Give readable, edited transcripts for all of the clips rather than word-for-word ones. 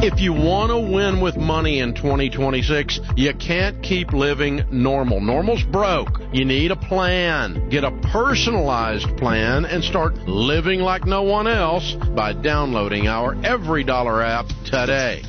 If you want to win with money in 2026, you can't keep living normal. Normal's broke. You need a plan. Get a personalized plan and start living like no one else by downloading our EveryDollar app today.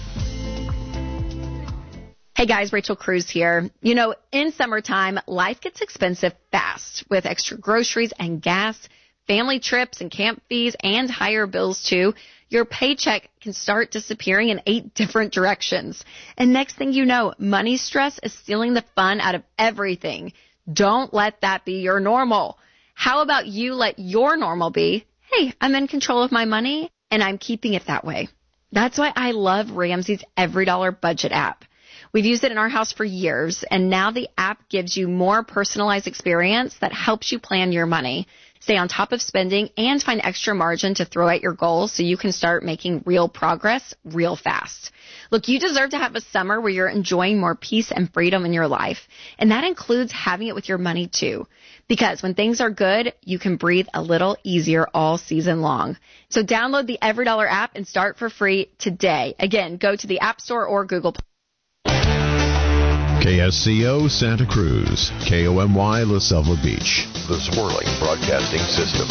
Hey guys, Rachel Cruz here. You know, in summertime, life gets expensive fast with extra groceries and gas, family trips and camp fees, and higher bills too. Your paycheck can start disappearing in 8 different directions. And next thing you know, money stress is stealing the fun out of everything. Don't let that be your normal. How about you let your normal be, hey, I'm in control of my money and I'm keeping it that way. That's why I love Ramsey's EveryDollar budget app. We've used it in our house for years, and now the app gives you more personalized experience that helps you plan your money, stay on top of spending, and find extra margin to throw at your goals so you can start making real progress real fast. Look, you deserve to have a summer where you're enjoying more peace and freedom in your life, and that includes having it with your money too. Because when things are good, you can breathe a little easier all season long. So download the EveryDollar app and start for free today. Again, go to the App Store or Google Play. KSCO Santa Cruz, KOMY La Selva Beach, the Swirling Broadcasting System.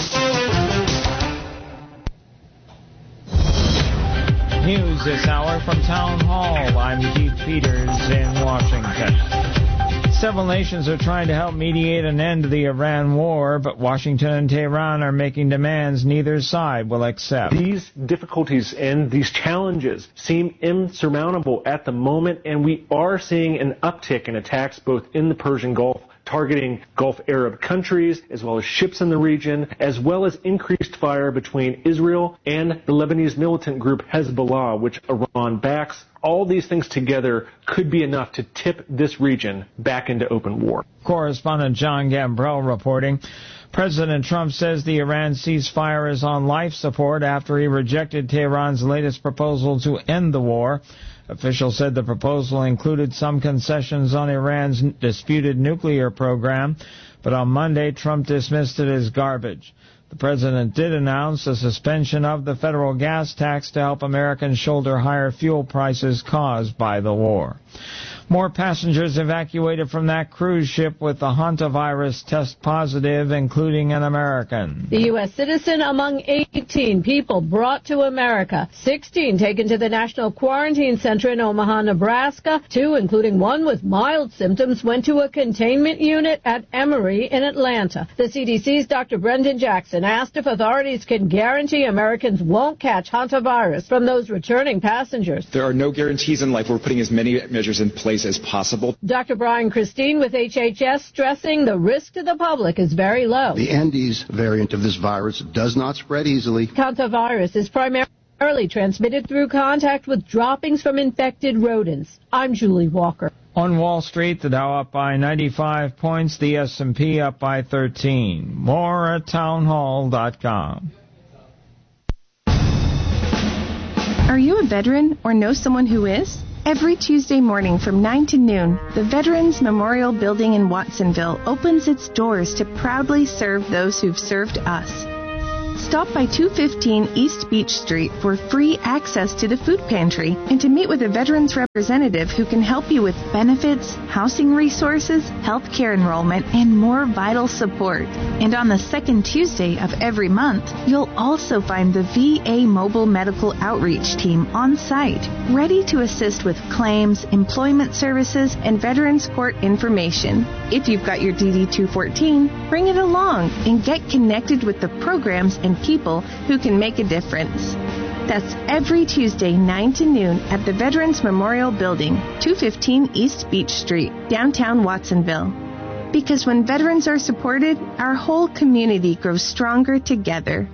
News this hour from Town Hall. I'm Keith Peters in Washington. Several nations are trying to help mediate an end to the Iran war, but Washington and Tehran are making demands neither side will accept. These difficulties and these challenges seem insurmountable at the moment, and we are seeing an uptick in attacks both in the Persian Gulf, targeting Gulf Arab countries, as well as ships in the region, as well as increased fire between Israel and the Lebanese militant group Hezbollah, which Iran backs. All these things together could be enough to tip this region back into open war. Correspondent John Gambrell reporting. President Trump says the Iran ceasefire is on life support after he rejected Tehran's latest proposal to end the war. Officials said the proposal included some concessions on Iran's disputed nuclear program, but on Monday Trump dismissed it as garbage. The president did announce a suspension of the federal gas tax to help Americans shoulder higher fuel prices caused by the war. More passengers evacuated from that cruise ship with the hantavirus test positive, including an American. The U.S. citizen among 18 people brought to America. 16 taken to the National Quarantine Center in Omaha, Nebraska. 2, including one with mild symptoms, went to a containment unit at Emory in Atlanta. The CDC's Dr. Brendan Jackson asked if authorities can guarantee Americans won't catch hantavirus from those returning passengers. There are no guarantees in life. We're putting as many measures in place as possible. Dr. Brian Christine with HHS stressing the risk to the public is very low. The Andes variant of this virus does not spread easily. Hantavirus is primarily transmitted through contact with droppings from infected rodents. I'm Julie Walker. On Wall Street, the Dow up by 95 points, the S&P up by 13. More at townhall.com. Are you a veteran or know someone who is? Every Tuesday morning from 9 to noon, the Veterans Memorial Building in Watsonville opens its doors to proudly serve those who've served us. Stop by 215 East Beach Street for free access to the food pantry and to meet with a veterans representative who can help you with benefits, housing resources, health care enrollment, and more vital support. And on the second Tuesday of every month, you'll also find the VA Mobile Medical Outreach Team on site, ready to assist with claims, employment services, and veterans court information. If you've got your DD-214, bring it along and get connected with the programs and people who can make a difference. That's every Tuesday, 9 to noon at the Veterans Memorial Building, 215 East Beach Street, downtown Watsonville. Because when veterans are supported, our whole community grows stronger together.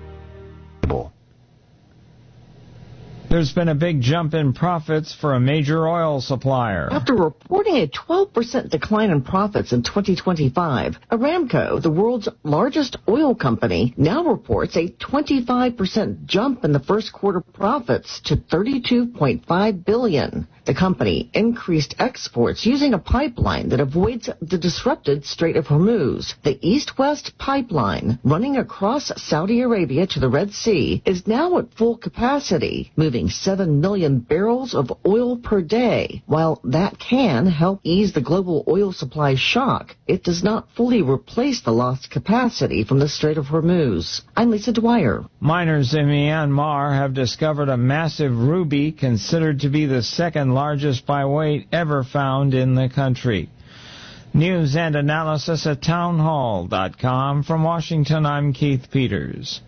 There's been a big jump in profits for a major oil supplier. After reporting a 12% decline in profits in 2025, Aramco, the world's largest oil company, now reports a 25% jump in the first quarter profits to $32.5 billion. The company increased exports using a pipeline that avoids the disrupted Strait of Hormuz. The East-West pipeline, running across Saudi Arabia to the Red Sea, is now at full capacity, moving saving 7 million barrels of oil per day. While that can help ease the global oil supply shock, it does not fully replace the lost capacity from the Strait of Hormuz. I'm Lisa Dwyer. Miners in Myanmar have discovered a massive ruby considered to be the second largest by weight ever found in the country. News and analysis at townhall.com. From Washington, I'm Keith Peters.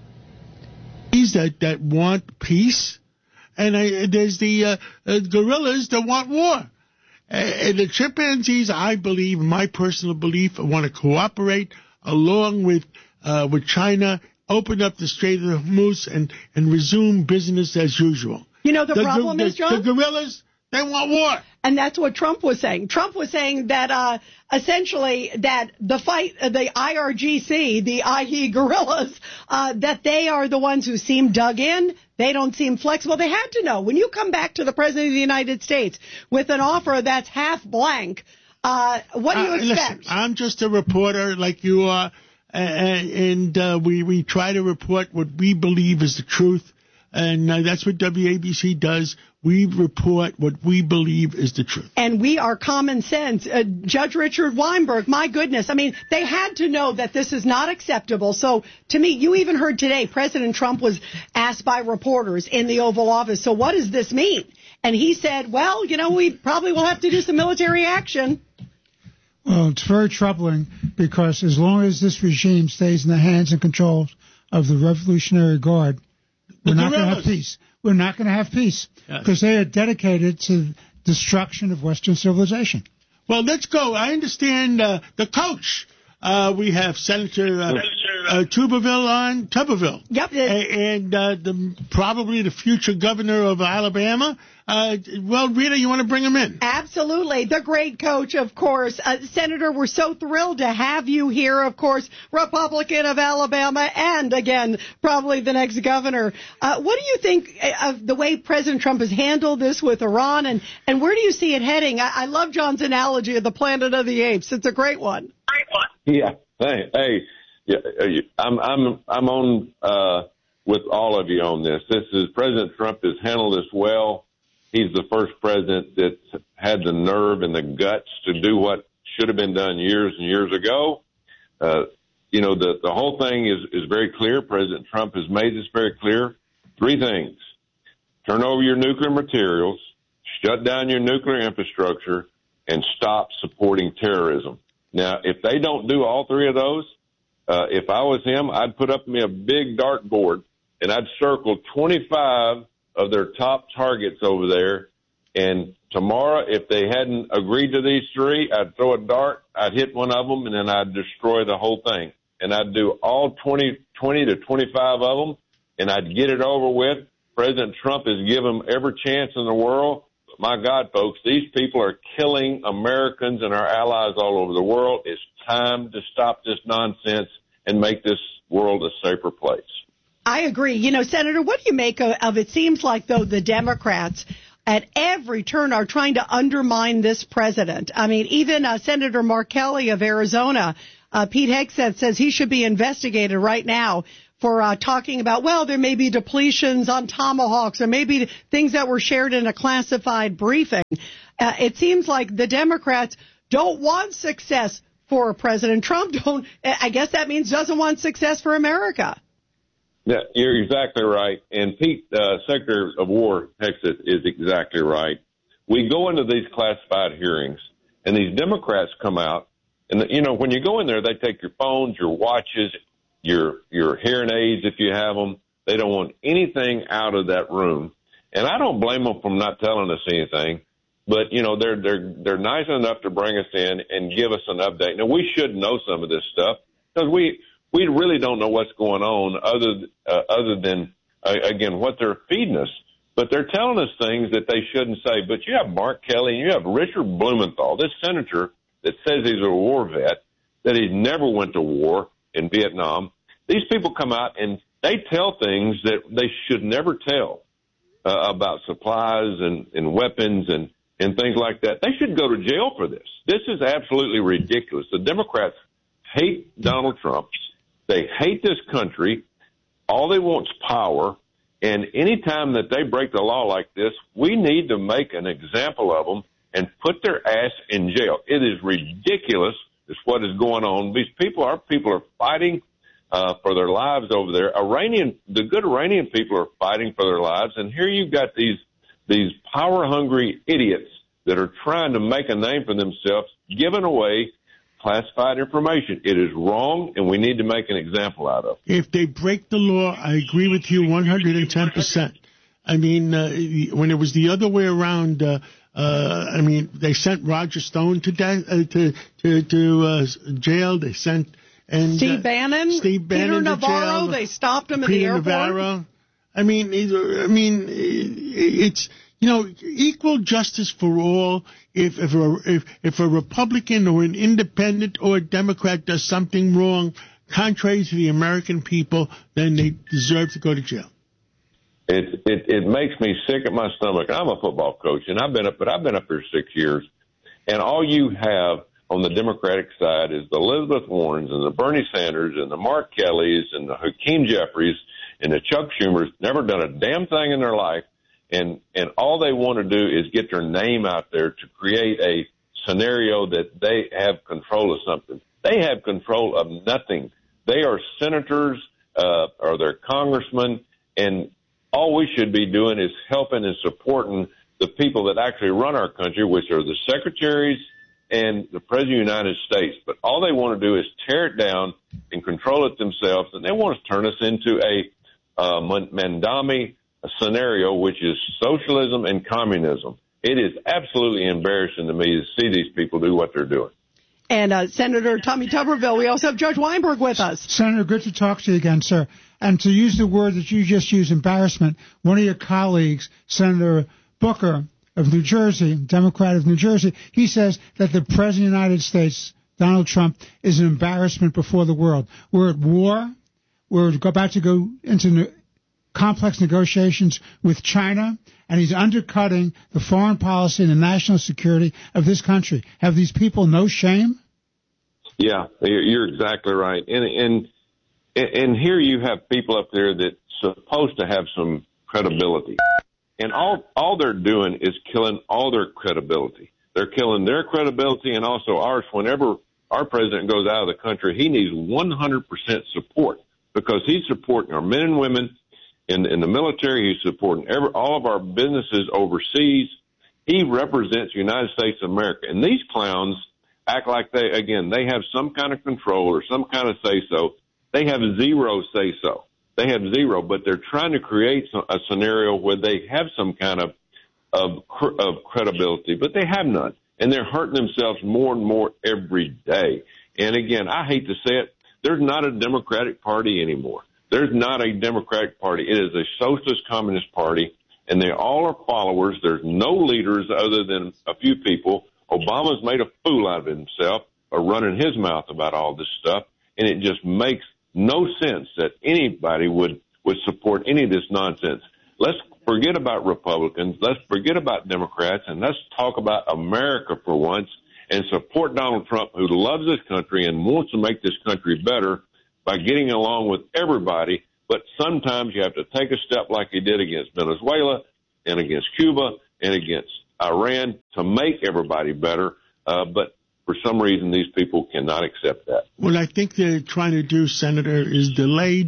That want peace, and there's the gorillas that want war. And the chimpanzees, I believe, my personal belief, want to cooperate along with China, open up the Strait of Hormuz and resume business as usual. You know, the problem is, John? The gorillas, they want war. And that's what Trump was saying. Trump was saying that essentially that the fight, the IRGC, the IE guerrillas, that they are the ones who seem dug in. They don't seem flexible. They had to know. When you come back to the President of the United States with an offer that's half blank, what do you expect? Listen, I'm just a reporter like you are, and we try to report what we believe is the truth. And that's what WABC does. We report what we believe is the truth. And we are common sense. Judge Richard Weinberg, my goodness. I mean, they had to know that this is not acceptable. So, to me, you even heard today, President Trump was asked by reporters in the Oval Office, so what does this mean? And he said, well, you know, we probably will have to do some military action. Well, it's very troubling because as long as this regime stays in the hands and controls of the Revolutionary Guard, we're not going to have peace. We're not going to have peace because they are dedicated to destruction of Western civilization. Well, let's go. I understand the coach. We have Senator Tuberville. Yep. And probably the future governor of Alabama. Well, Rita, you want to bring him in? Absolutely. The great coach, of course. Senator, we're so thrilled to have you here, of course, Republican of Alabama, and, again, probably the next governor. What do you think of the way President Trump has handled this with Iran, and where do you see it heading? I love John's analogy of the Planet of the Apes. It's a great one. Yeah. Hey, I'm on with all of you on this. President Trump has handled this well. He's the first president that's had the nerve and the guts to do what should have been done years and years ago. You know, the whole thing is very clear. President Trump has made this very clear. 3 things: turn over your nuclear materials, shut down your nuclear infrastructure, and stop supporting terrorism. Now, if they don't do all 3 of those, if I was him, I'd put up me a big dartboard and I'd circle 25 of their top targets over there. And tomorrow, if they hadn't agreed to these 3, I'd throw a dart, I'd hit one of them, and then I'd destroy the whole thing. And I'd do all 20 to 25 of them, and I'd get it over with. President Trump has given them every chance in the world. But my God, folks, these people are killing Americans and our allies all over the world. It's time to stop this nonsense and make this world a safer place. I agree. You know, Senator, what do you make of it? Seems like, though, the Democrats at every turn are trying to undermine this president. I mean, even Senator Mark Kelly of Arizona, Pete Hegseth, says he should be investigated right now for talking about, well, there may be depletions on Tomahawks or maybe things that were shared in a classified briefing. It seems like the Democrats don't want success for President Trump. I guess that means doesn't want success for America. Yeah, you're exactly right. And Pete, Secretary of War Hegseth, is exactly right. We go into these classified hearings, and these Democrats come out, and, you know, when you go in there, they take your phones, your watches, your hearing aids if you have them. They don't want anything out of that room. And I don't blame them for not telling us anything. But, you know, they're nice enough to bring us in and give us an update. Now, we should know some of this stuff because we really don't know what's going on other than, again, what they're feeding us. But they're telling us things that they shouldn't say. But you have Mark Kelly and you have Richard Blumenthal, this senator that says he's a war vet, that he never went to war in Vietnam. These people come out and they tell things that they should never tell about supplies and weapons and things like that. They should go to jail for this. This is absolutely ridiculous. The Democrats hate Donald Trump. They hate this country. All they want is power. And anytime that they break the law like this, we need to make an example of them and put their ass in jail. It is ridiculous. Is what is going on. Our people are fighting for their lives over there. The good Iranian people are fighting for their lives, and here you've got these power-hungry idiots that are trying to make a name for themselves, giving away classified information. It is wrong, and we need to make an example out of it. If they break the law, I agree with you 110%. I mean, when it was the other way around, they sent Roger Stone to jail. They sent Steve Bannon, Peter Navarro. They stopped him at the airport. Navarro. It's equal justice for all. If a Republican or an independent or a Democrat does something wrong, contrary to the American people, then they deserve to go to jail. It makes me sick at my stomach. I'm a football coach, and I've been up here 6 years, and all you have on the Democratic side is the Elizabeth Warrens and the Bernie Sanders and the Mark Kellys and the Hakeem Jeffries and the Chuck Schumers. Never done a damn thing in their life, and all they want to do is get their name out there to create a scenario that they have control of something. They have control of nothing. They are senators or they're congressmen, and all we should be doing is helping and supporting the people that actually run our country, which are the secretaries and the President of the United States. But all they want to do is tear it down and control it themselves, and they want to turn us into a Mandami scenario, which is socialism and communism. It is absolutely embarrassing to me to see these people do what they're doing. And Senator Tommy Tuberville, we also have Judge Weinberg with us. Senator, good to talk to you again, sir. And to use the word that you just used, embarrassment, one of your colleagues, Senator Booker of New Jersey, Democrat of New Jersey, he says that the President of the United States, Donald Trump, is an embarrassment before the world. We're at war. We're about to go into complex negotiations with China, and he's undercutting the foreign policy and the national security of this country. Have these people no shame? Yeah, you're exactly right. And here you have people up there that's supposed to have some credibility. And all they're doing is killing all their credibility. They're killing their credibility and also ours. Whenever our president goes out of the country, he needs 100% support because he's supporting our men and women in the military. He's supporting all of our businesses overseas. He represents the United States of America. And these clowns act like they have some kind of control or some kind of say-so. They have zero say-so. They have zero, but they're trying to create a scenario where they have some kind of credibility, but they have none. And they're hurting themselves more and more every day. And again, I hate to say it, there's not a Democratic Party anymore. There's not a Democratic Party. It is a socialist communist party, and they all are followers. There's no leaders other than a few people. Obama's made a fool out of himself by running his mouth about all this stuff, and it just makes no sense that anybody would support any of this nonsense. Let's forget about Republicans. Let's forget about Democrats, and let's talk about America for once and support Donald Trump, who loves this country and wants to make this country better by getting along with everybody. But sometimes you have to take a step like he did against Venezuela and against Cuba and against Iran to make everybody better. But for some reason, these people cannot accept that. What I think they're trying to do, Senator, is delay.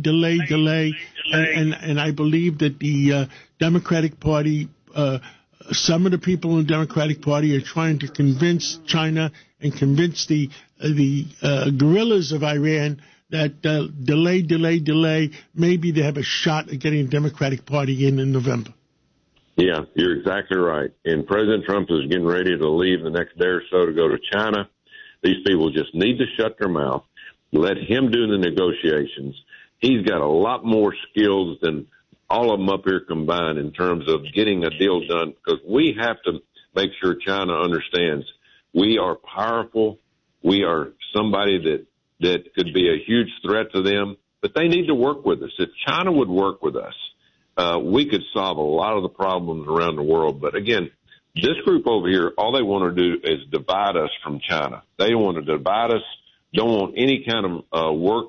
And I believe that the Democratic Party, some of the people in the Democratic Party are trying to convince China and convince the guerrillas of Iran that delay, maybe they have a shot at getting the Democratic Party in November. Yeah, you're exactly right. And President Trump is getting ready to leave the next day or so to go to China. These people just need to shut their mouth, let him do the negotiations. He's got a lot more skills than all of them up here combined in terms of getting a deal done, because we have to make sure China understands we are powerful. We are somebody that could be a huge threat to them, but they need to work with us. If China would work with us, we could solve a lot of the problems around the world. But again, this group over here, all they want to do is divide us from China. They want to divide us, don't want any kind of work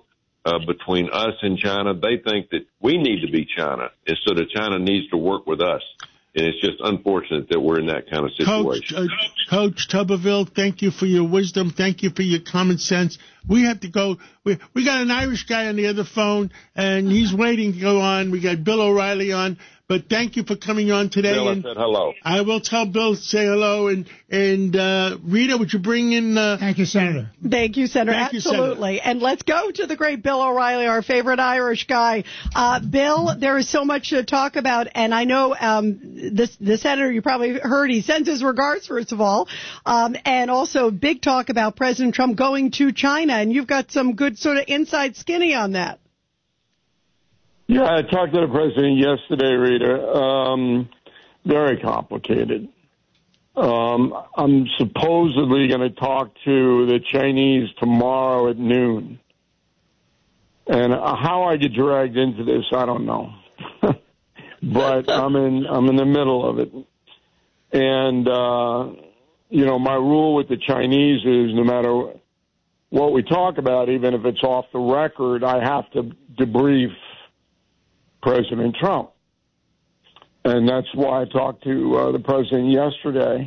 between us and China. They think that we need to be China instead of China needs to work with us. And it's just unfortunate that we're in that kind of situation. Coach Tuberville, thank you for your wisdom. Thank you for your common sense. We have to go. We got an Irish guy on the other phone, and he's waiting to go on. We got Bill O'Reilly on. But thank you for coming on today. Bill, I said hello. I will tell Bill to say hello. And Rita, would you bring in... Thank you, Senator. Thank you, Senator. Thank you, Absolutely. Senator. And let's go to the great Bill O'Reilly, our favorite Irish guy. Bill, there is so much to talk about. And I know the Senator, you probably heard, he sends his regards, first of all. And also big talk about President Trump going to China. And you've got some good sort of inside skinny on that. Yeah, I talked to the president yesterday, Rita. Very complicated. I'm supposedly going to talk to the Chinese tomorrow at noon. And how I get dragged into this, I don't know. But I'm in the middle of it. And, my rule with the Chinese is no matter what we talk about, even if it's off the record, I have to debrief President Trump. And that's why I talked to the president yesterday.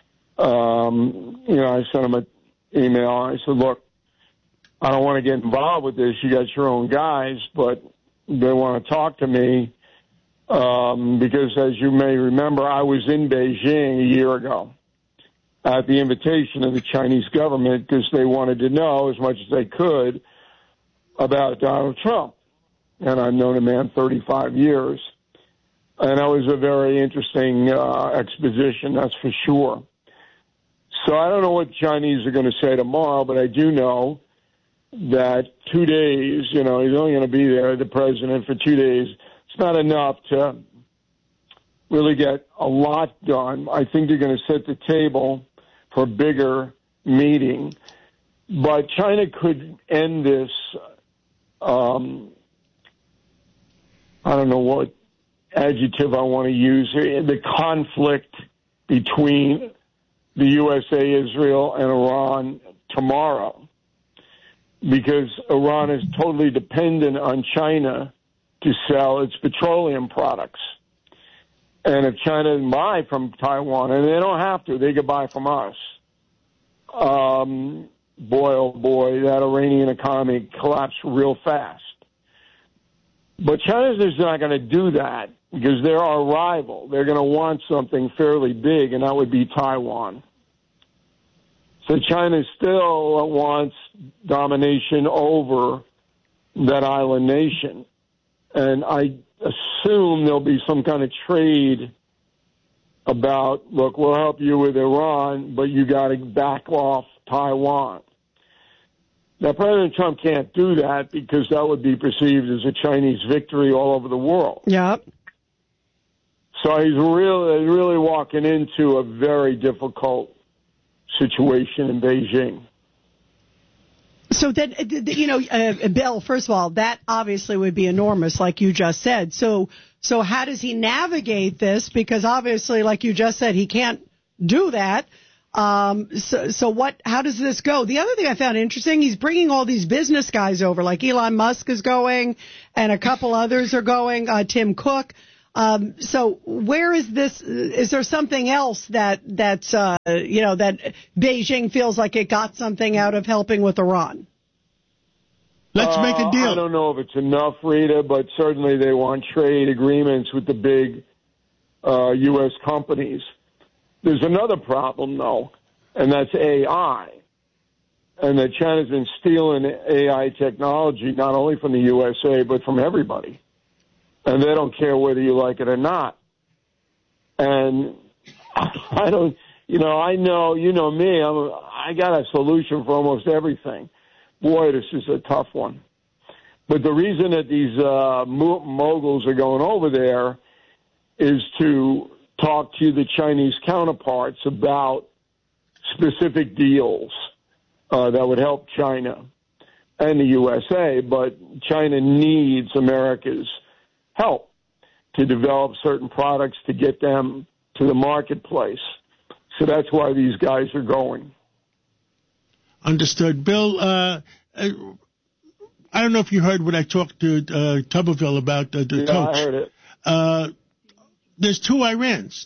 I sent him an email. I said, look, I don't want to get involved with this. You got your own guys, but they want to talk to me because, as you may remember, I was in Beijing a year ago at the invitation of the Chinese government because they wanted to know as much as they could about Donald Trump. And I've known the man 35 years. And that was a very interesting exposition, that's for sure. So I don't know what the Chinese are going to say tomorrow, but I do know that 2 days, he's only going to be there, the president, for 2 days. It's not enough to really get a lot done. I think they're going to set the table for a bigger meeting. But China could end this, I don't know what adjective I want to use here, the conflict between the USA, Israel, and Iran tomorrow, because Iran is totally dependent on China to sell its petroleum products. And if China can buy from Taiwan, and they don't have to, they could buy from us, boy, oh boy, that Iranian economy collapsed real fast. But China's just not going to do that because they're our rival. They're going to want something fairly big, and that would be Taiwan. So China still wants domination over that island nation. And I assume there'll be some kind of trade about, look, we'll help you with Iran, but you got to back off Taiwan. Now, President Trump can't do that because that would be perceived as a Chinese victory all over the world. Yep. So he's really walking into a very difficult situation in Beijing. So that, Bill, first of all, that obviously would be enormous, like you just said. So how does he navigate this? Because obviously, like you just said, he can't do that. How does this go? The other thing I found interesting, he's bringing all these business guys over, like Elon Musk is going, and a couple others are going, Tim Cook. So where is this? Is there something else that Beijing feels like it got something out of helping with Iran? Let's make a deal. I don't know if it's enough, Rita, but certainly they want trade agreements with the big U.S. companies. There's another problem, though, and that's AI. And that China's been stealing AI technology not only from the USA, but from everybody. And they don't care whether you like it or not. And I don't, I know, me, I got a solution for almost everything. Boy, this is a tough one. But the reason that these moguls are going over there is to talk to the Chinese counterparts about specific deals that would help China and the USA, but China needs America's help to develop certain products to get them to the marketplace. So that's why these guys are going. Understood. Bill, I don't know if you heard what I talked to Tuberville about the coach. I heard it. There's two Irans.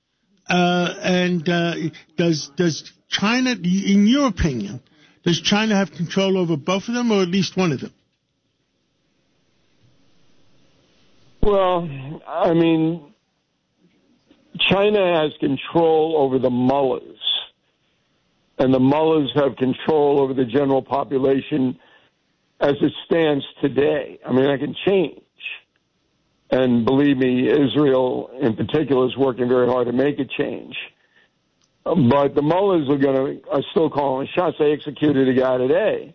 Does China, in your opinion, does China have control over both of them or at least one of them? Well, I mean, China has control over the mullahs, and the mullahs have control over the general population as it stands today. I mean, that can change. And believe me, Israel in particular is working very hard to make a change. But the mullahs are still calling shots. They executed a guy today.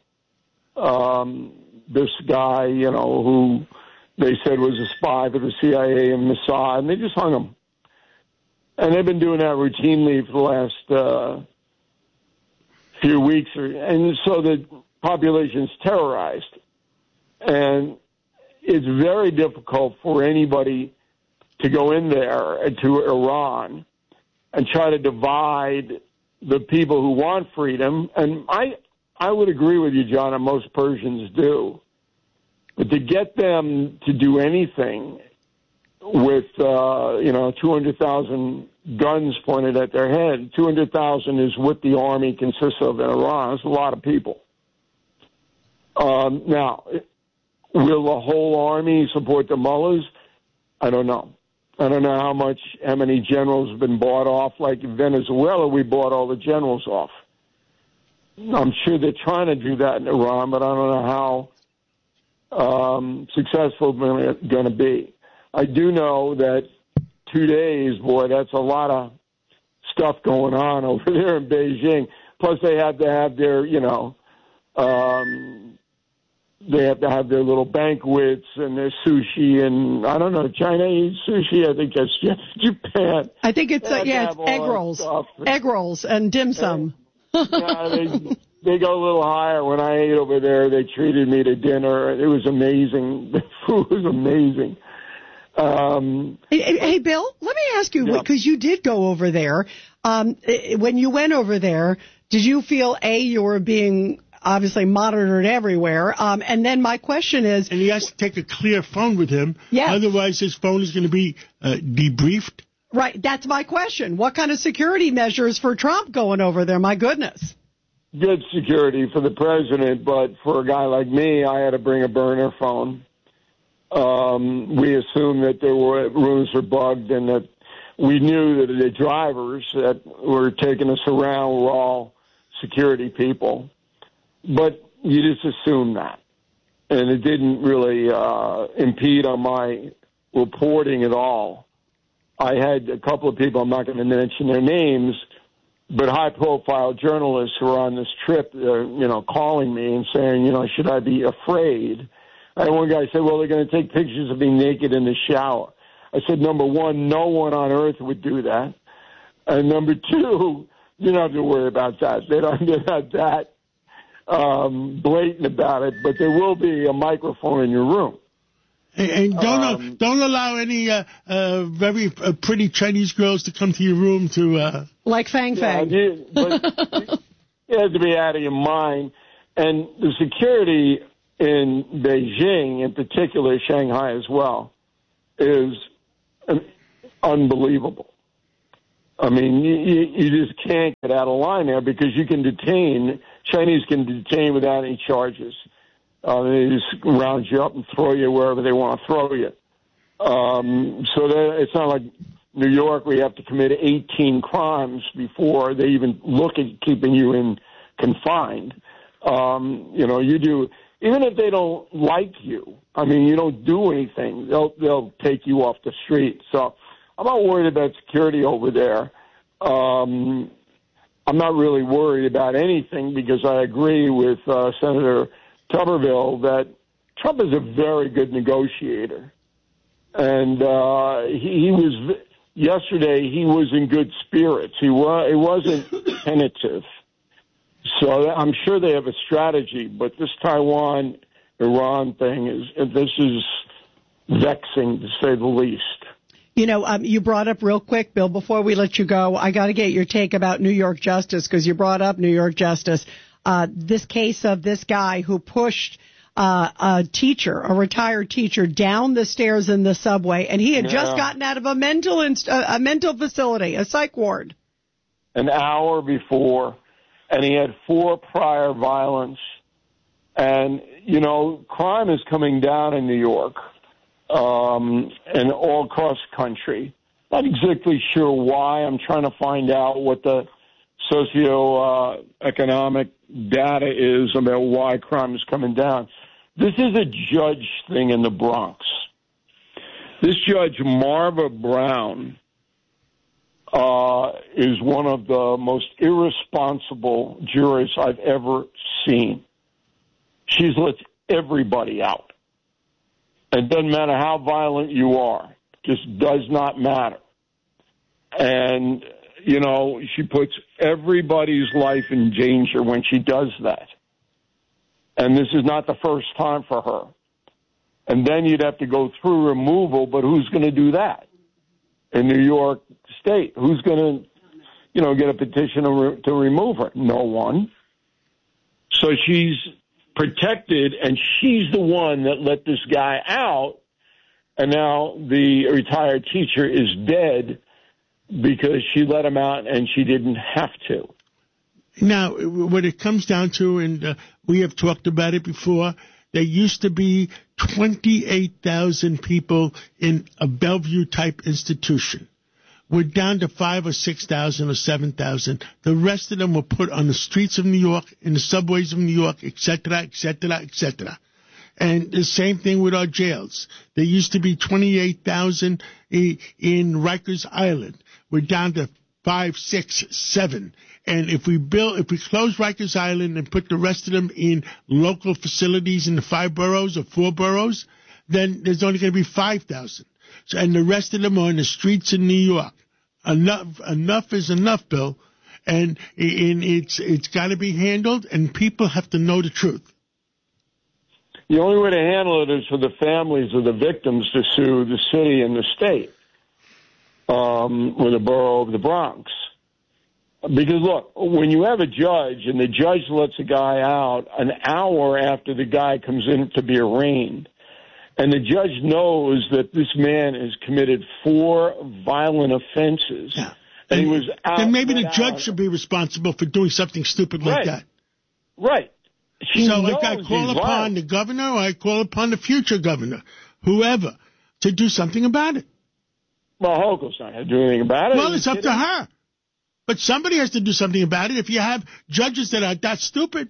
This guy, who they said was a spy for the CIA and Mossad, and they just hung him. And they've been doing that routinely for the last few weeks. And so the population's terrorized. And it's very difficult for anybody to go in there to Iran and try to divide the people who want freedom. And I would agree with you, John, and most Persians do. But to get them to do anything with, 200,000 guns pointed at their head, 200,000 is what the army consists of in Iran. It's a lot of people. Now, will the whole army support the mullahs? I don't know. I don't know how many generals have been bought off. Like in Venezuela, we bought all the generals off. I'm sure they're trying to do that in Iran, but I don't know how successful they're going to be. I do know that 2 days, boy, that's a lot of stuff going on over there in Beijing. Plus, they have to have their, they have to have their little banquets and their sushi, and I don't know, China eats sushi. I think that's Japan. I think it's egg rolls and dim sum. They go a little higher. When I ate over there, they treated me to dinner. It was amazing. The food was amazing. Hey, Bill, let me ask you, because you did go over there. When you went over there, did you feel, you were being obviously monitored everywhere? And then my question is... And he has to take a clear phone with him. Yes. Otherwise, his phone is going to be debriefed. Right. That's my question. What kind of security measures for Trump going over there? My goodness. Good security for the president, but for a guy like me, I had to bring a burner phone. We assumed that there were rooms were bugged and that we knew that the drivers that were taking us around were all security people. But you just assume that. And it didn't really impede on my reporting at all. I had a couple of people, I'm not going to mention their names, but high-profile journalists who were on this trip, calling me and saying, should I be afraid? I had one guy say, well, they're going to take pictures of me naked in the shower. I said, number one, no one on earth would do that. And number two, you don't have to worry about that. They're not that blatant about it, but there will be a microphone in your room. And don't allow any very pretty Chinese girls to come to your room to... Like Fang Fang. But you have to be out of your mind. And the security in Beijing, in particular Shanghai as well, is unbelievable. I mean, you just can't get out of line there because you can Chinese can detain without any charges. They just round you up and throw you wherever they want to throw you. So it's not like New York where you have to commit 18 crimes before they even look at keeping you in confined. You do, even if they don't like you, I mean, you don't do anything, they'll take you off the street. So I'm not worried about security over there. I'm not really worried about anything because I agree with Senator Tuberville that Trump is a very good negotiator. And yesterday he was in good spirits. He wasn't tentative. So I'm sure they have a strategy, but this Taiwan-Iran thing is vexing to say the least. You brought up real quick, Bill, before we let you go, I got to get your take about New York Justice because you brought up New York Justice. This case of this guy who pushed a teacher, a retired teacher, down the stairs in the subway, and he had just gotten out of a mental facility, a psych ward. An hour before, and he had 4 prior violence. And, crime is coming down in New York and all across the country. Not exactly sure why. I'm trying to find out what the socioeconomic data is about why crime is coming down. This is a judge thing in the Bronx. This judge, Marva Brown, is one of the most irresponsible jurists I've ever seen. She's let everybody out. It doesn't matter how violent you are. Just does not matter. And, she puts everybody's life in danger when she does that. And this is not the first time for her. And then you'd have to go through removal, but who's going to do that in New York State? Who's going to, get a petition to remove her? No one. So she's protected, and she's the one that let this guy out. And now the retired teacher is dead because she let him out and she didn't have to. Now, what it comes down to, and we have talked about it before, there used to be 28,000 people in a Bellevue-type institution. We're down to 5,000 or 6,000 or 7,000. The rest of them were put on the streets of New York, in the subways of New York, et cetera, et cetera, et cetera. And the same thing with our jails. There used to be 28,000 in Rikers Island. We're down to 5, 6, 7. And if we close Rikers Island and put the rest of them in local facilities in the 5 boroughs or 4 boroughs, then there's only going to be 5,000. So, and the rest of them are in the streets in New York. Enough is enough, Bill. And it's got to be handled, and people have to know the truth. The only way to handle it is for the families of the victims to sue the city and the state, or the borough of the Bronx. Because, look, when you have a judge and the judge lets a guy out an hour after the guy comes in to be arraigned, and the judge knows that this man has committed 4 violent offenses, and he was out. Then maybe the judge should be responsible for doing something stupid like that. Right. So like I call upon the governor, or I call upon the future governor, whoever, to do something about it. Well, Hochul's not going to do anything about it. Well, it's up to her. But somebody has to do something about it if you have judges that are that stupid.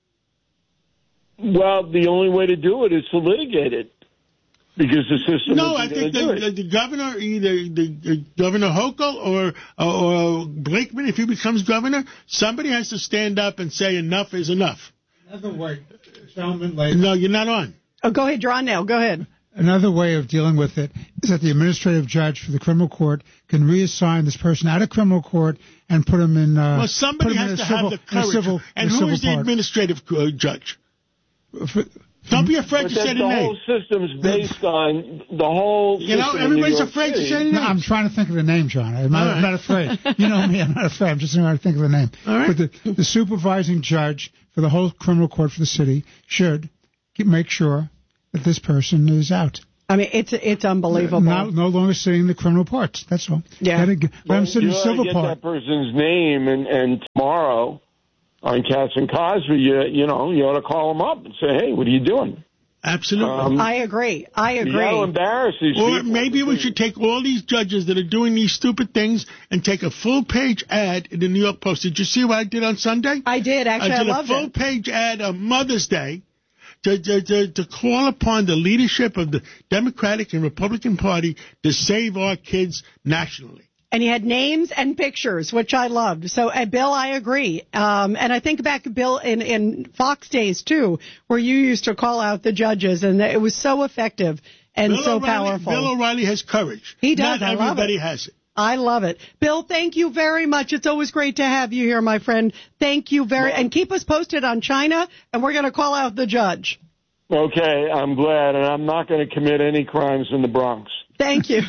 Well, the only way to do it is to litigate it. Because the system I think the governor, either the Governor Hochul or Blakeman, if he becomes governor, somebody has to stand up and say enough is enough. Another way, gentlemen, ladies. No, you're not on. Oh, go ahead, John, now. Go ahead. Another way of dealing with it is that the administrative judge for the criminal court can reassign this person out of criminal court and put him in. Well, somebody has to have the courage. And who is the administrative judge? Don't be afraid to say the name. The whole system's based on the whole system. Everybody's afraid to say the name. No, I'm trying to think of the name, John. I'm not afraid. You know me, I'm not afraid. I'm just trying to think of the name. All right. But the supervising judge for the whole criminal court for the city should make sure that this person is out. I mean, it's unbelievable. No longer sitting in the criminal parts. That's all. Yeah. Let him sit in the civil get part. That person's name, and tomorrow on Katz and Cosby, you ought to call them up and say, hey, what are you doing? Absolutely. I agree. You got to embarrass these people. Or maybe we should take all these judges that are doing these stupid things and take a full-page ad in the New York Post. Did you see what I did on Sunday? I did, actually. I loved it. I did a full-page ad on Mother's Day to call upon the leadership of the Democratic and Republican Party to save our kids nationally. And you had names and pictures, which I loved. So, Bill, I agree. And I think back, Bill, in Fox days, too, where you used to call out the judges, and it was so effective and powerful. Bill O'Reilly has courage. He does. Not everybody has it. I love it. Bill, thank you very much. It's always great to have you here, my friend. Thank you and keep us posted on China, and we're going to call out the judge. Okay, I'm glad, and I'm not going to commit any crimes in the Bronx. Thank you.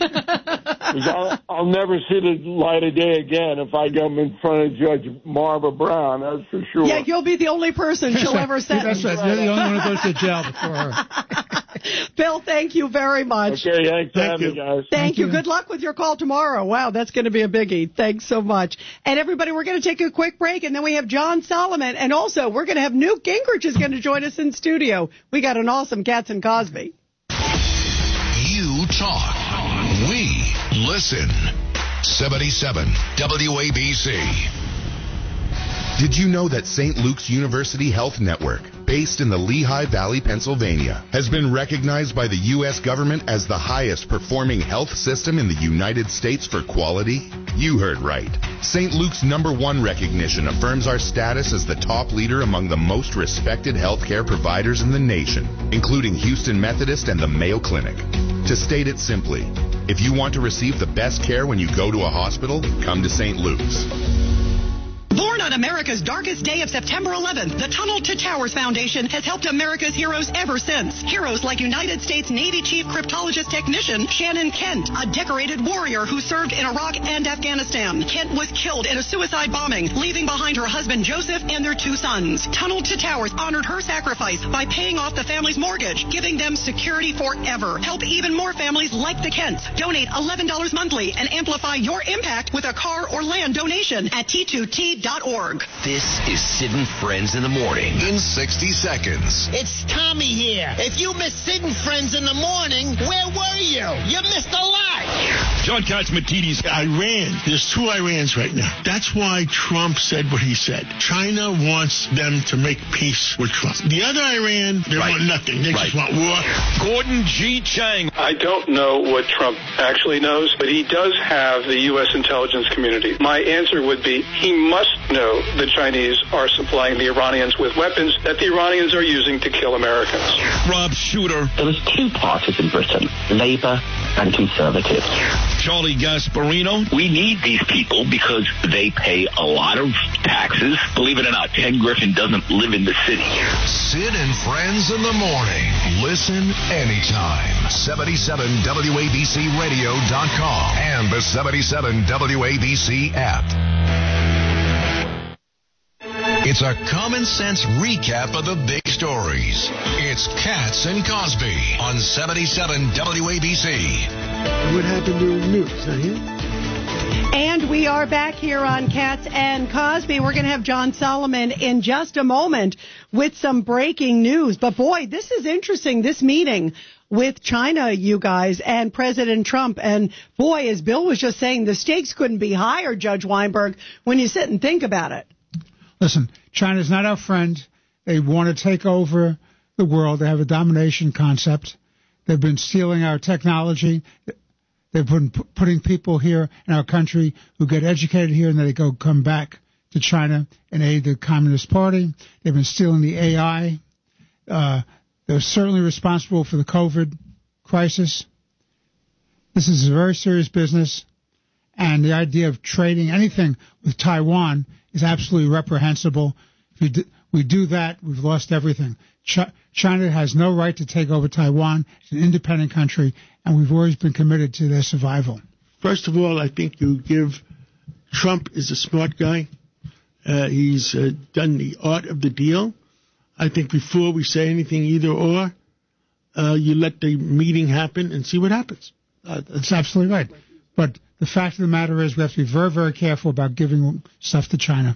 I'll never see the light of day again if I go in front of Judge Marva Brown, that's for sure. Yeah, you'll be the only person she'll ever sentence. That's right. You're the only one who goes to jail before her. Bill, thank you very much. Okay, thanks for having me, guys. Thank you. Good luck with your call tomorrow. Wow, that's going to be a biggie. Thanks so much. And everybody, we're going to take a quick break, and then we have John Solomon, and also we're going to have Newt Gingrich is going to join us in studio. We got an awesome Cats and Cosby. You talk. We listen. 77 WABC. Did you know that St. Luke's University Health Network, based in the Lehigh Valley, Pennsylvania, has been recognized by the U.S. government as the highest performing health system in the United States for quality? You heard right. St. Luke's #1 recognition affirms our status as the top leader among the most respected healthcare providers in the nation, including Houston Methodist and the Mayo Clinic. To state it simply, if you want to receive the best care when you go to a hospital, come to St. Luke's. Born on America's darkest day of September 11th, the Tunnel to Towers Foundation has helped America's heroes ever since. Heroes like United States Navy Chief Cryptologist Technician Shannon Kent, a decorated warrior who served in Iraq and Afghanistan. Kent was killed in a suicide bombing, leaving behind her husband Joseph and their 2 sons. Tunnel to Towers honored her sacrifice by paying off the family's mortgage, giving them security forever. Help even more families like the Kents. Donate $11 monthly and amplify your impact with a car or land donation at T2T.org. This is Sid and Friends in the Morning in 60 seconds. It's Tommy here. If you missed Sid and Friends in the Morning, where were you? You missed a lot. John Catsimatidis. Iran. There's 2 Irans right now. That's why Trump said what he said. China wants them to make peace with Trump. The other Iran, they want nothing. They just want war. Gordon G. Chang. I don't know what Trump actually knows, but he does have the U.S. intelligence community. My answer would be he must know the Chinese are supplying the Iranians with weapons that the Iranians are using to kill Americans. Rob Shooter. There was 2 parties in Britain, Labour and Conservative. Charlie Gasparino. We need these people because they pay a lot of taxes. Believe it or not, Ken Griffin doesn't live in the city. Sid and Friends in the Morning. Listen anytime. 77WABCRadio.com and the 77 WABC app. It's a common sense recap of the big stories. It's Cats and Cosby on 77 WABC. What happened to Newt? Is that him? And we are back here on Cats and Cosby. We're going to have John Solomon in just a moment with some breaking news. But boy, this is interesting, this meeting with China, you guys, and President Trump. And boy, as Bill was just saying, the stakes couldn't be higher, Judge Weinberg, when you sit and think about it. Listen, China's not our friend. They want to take over the world. They have a domination concept. They've been stealing our technology. They've been putting people here in our country who get educated here and then they come back to China and aid the Communist Party. They've been stealing the AI. They're certainly responsible for the COVID crisis. This is a very serious business, and the idea of trading anything with Taiwan is absolutely reprehensible. If we do that, we've lost everything. China has no right to take over Taiwan. It's an independent country, and we've always been committed to their survival. First of all, I think you give Trump is a smart guy. He's done the art of the deal. I think before we say anything either or, you let the meeting happen and see what happens. That's absolutely right. But the fact of the matter is we have to be very, very careful about giving stuff to China.